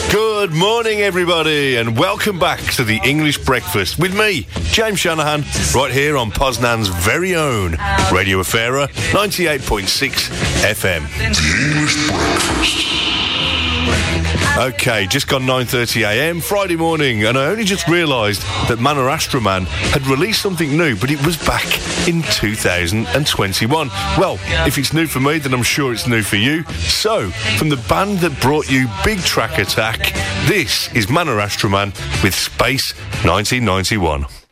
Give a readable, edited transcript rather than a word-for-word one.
Good morning, everybody, and welcome back to the English Breakfast with me, James Shanahan, right here on Poznan's very own Radio Afera 98.6 FM. The English Breakfast. Okay, just gone 9:30am, Friday morning, and I only just realised that Maharashtra Man had released something new, but it was back in 2021. Well, if it's new for me, then I'm sure it's new for you. So, from the band that brought you Big Track Attack, this is Maharashtra Man with Space 1991.